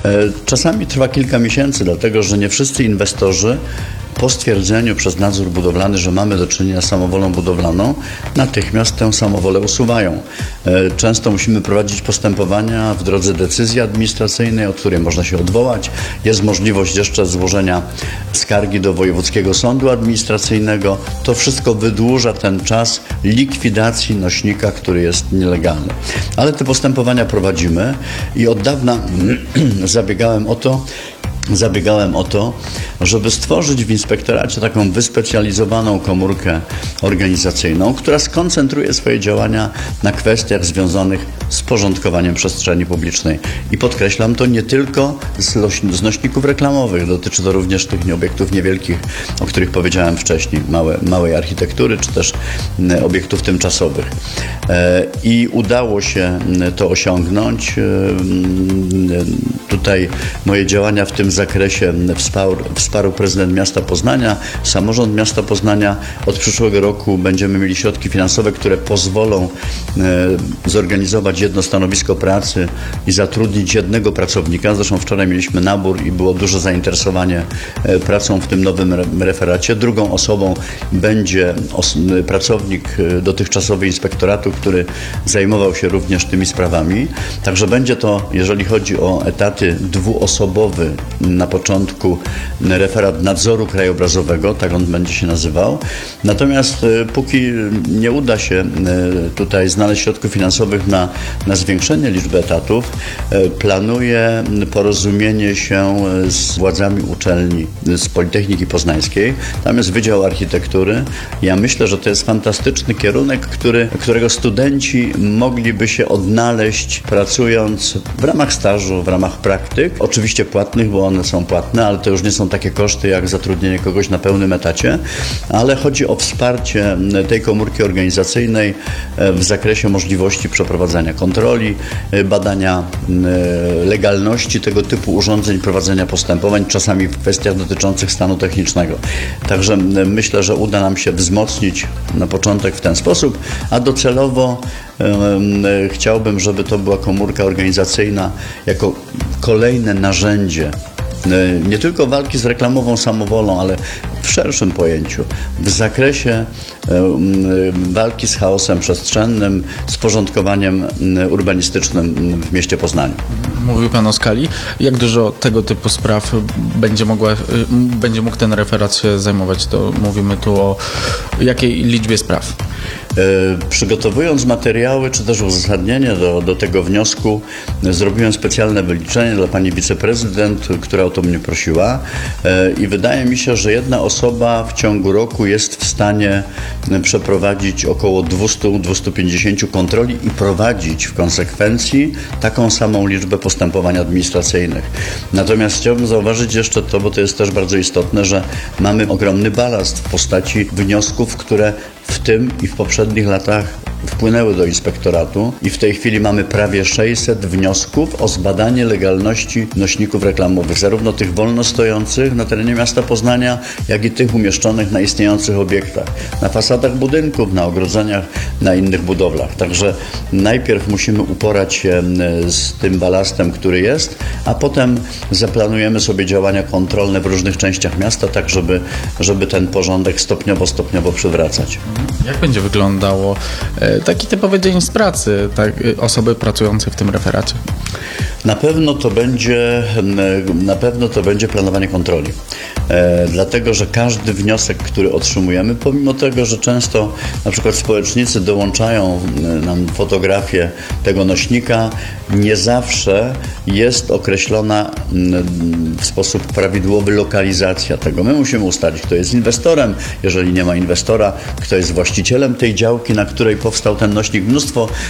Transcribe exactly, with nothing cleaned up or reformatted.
Czasami trwa kilka miesięcy, dlatego że nie wszyscy inwestorzy po stwierdzeniu przez nadzór budowlany, że mamy do czynienia z samowolą budowlaną, natychmiast tę samowolę usuwają. Często musimy prowadzić postępowania w drodze decyzji administracyjnej, od której można się odwołać. Jest możliwość jeszcze złożenia skargi do Wojewódzkiego Sądu Administracyjnego. To wszystko wydłuża ten czas likwidacji nośnika, który jest nielegalny. Ale te postępowania prowadzimy i od dawna zabiegałem o to, Zabiegałem o to, żeby stworzyć w inspektoracie taką wyspecjalizowaną komórkę organizacyjną, która skoncentruje swoje działania na kwestiach związanych z porządkowaniem przestrzeni publicznej. I podkreślam to nie tylko z nośników reklamowych, dotyczy to również tych obiektów niewielkich, o których powiedziałem wcześniej, małe, małej architektury, czy też obiektów tymczasowych. I udało się to osiągnąć. Tutaj moje działania w tym zakresie wsparł, wsparł prezydent miasta Poznania, samorząd miasta Poznania. Od przyszłego roku będziemy mieli środki finansowe, które pozwolą e, zorganizować jedno stanowisko pracy i zatrudnić jednego pracownika. Zresztą wczoraj mieliśmy nabór i było duże zainteresowanie e, pracą w tym nowym re, referacie. Drugą osobą będzie os, pracownik dotychczasowy inspektoratu, który zajmował się również tymi sprawami. Także będzie to, jeżeli chodzi o etaty, dwuosobowy na początku referat nadzoru krajobrazowego, tak on będzie się nazywał. Natomiast póki nie uda się tutaj znaleźć środków finansowych na, na zwiększenie liczby etatów, planuję porozumienie się z władzami uczelni, z Politechniki Poznańskiej. Tam jest Wydział Architektury. Ja myślę, że to jest fantastyczny kierunek, który, którego studenci mogliby się odnaleźć pracując w ramach stażu, w ramach praktyk, oczywiście płatnych, bo one są płatne, ale to już nie są takie koszty jak zatrudnienie kogoś na pełnym etacie, ale chodzi o wsparcie tej komórki organizacyjnej w zakresie możliwości przeprowadzania kontroli, badania legalności tego typu urządzeń, prowadzenia postępowań, czasami w kwestiach dotyczących stanu technicznego. Także myślę, że uda nam się wzmocnić na początek w ten sposób, a docelowo chciałbym, żeby to była komórka organizacyjna jako kolejne narzędzie nie tylko walki z reklamową samowolą, ale w szerszym pojęciu, w zakresie walki z chaosem przestrzennym, z porządkowaniem urbanistycznym w mieście Poznaniu. Mówił Pan o skali. Jak dużo tego typu spraw będzie, mogła, będzie mógł ten referat się zajmować? To mówimy tu o jakiej liczbie spraw? Przygotowując materiały, czy też uzasadnienie do, do tego wniosku, zrobiłem specjalne wyliczenie dla pani wiceprezydent, która o to mnie prosiła i wydaje mi się, że jedna osoba w ciągu roku jest w stanie przeprowadzić około dwieście do dwustu pięćdziesięciu kontroli i prowadzić w konsekwencji taką samą liczbę postępowań administracyjnych. Natomiast chciałbym zauważyć jeszcze to, bo to jest też bardzo istotne, że mamy ogromny balast w postaci wniosków, które w tym i w poprzednich latach wpłynęły do inspektoratu i w tej chwili mamy prawie sześćset wniosków o zbadanie legalności nośników reklamowych, zarówno tych wolno stojących na terenie miasta Poznania, jak i tych umieszczonych na istniejących obiektach, na fasadach budynków, na ogrodzeniach, na innych budowlach. Także najpierw musimy uporać się z tym balastem, który jest, a potem zaplanujemy sobie działania kontrolne w różnych częściach miasta, tak żeby, żeby ten porządek stopniowo, stopniowo przywracać. Jak będzie wyglądało taki typowy dzień z pracy tak, osoby pracującej w tym referacie? Na pewno to będzie, na pewno to będzie planowanie kontroli. E, dlatego, że każdy wniosek, który otrzymujemy, pomimo tego, że często na przykład społecznicy dołączają nam fotografię tego nośnika, nie zawsze jest określona w sposób prawidłowy lokalizacja tego. My musimy ustalić, kto jest inwestorem, jeżeli nie ma inwestora, kto jest właścicielem tej działki, na której powstał ten nośnik. Mnóstwo